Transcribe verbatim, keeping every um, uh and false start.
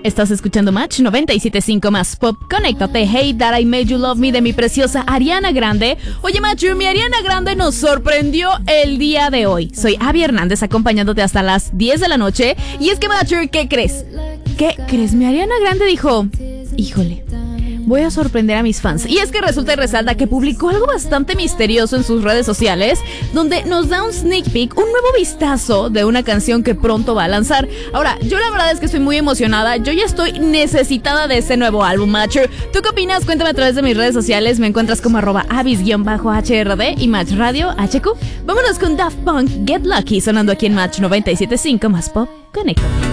Estás escuchando Match noventa y siete punto cinco más Pop. Conéctate. Hey, That I Made You Love Me de mi preciosa Ariana Grande. Oye, Match, mi Ariana Grande nos sorprendió el día de hoy. Soy Abby Hernández acompañándote hasta las diez de la noche. Y es que, Match, ¿qué crees? ¿Qué crees? Mi Ariana Grande dijo, híjole, voy a sorprender a mis fans. Y es que resulta y resalta que publicó algo bastante misterioso en sus redes sociales, donde nos da un sneak peek, un nuevo vistazo de una canción que pronto va a lanzar. Ahora, yo la verdad es que estoy muy emocionada. Yo ya estoy necesitada de ese nuevo álbum, Matcher. ¿Tú qué opinas? Cuéntame a través de mis redes sociales. Me encuentras como arroba abis-H R D y Match Radio H Q. Vámonos con Daft Punk, Get Lucky, sonando aquí en Match noventa y siete punto cinco más Pop. Conéctate.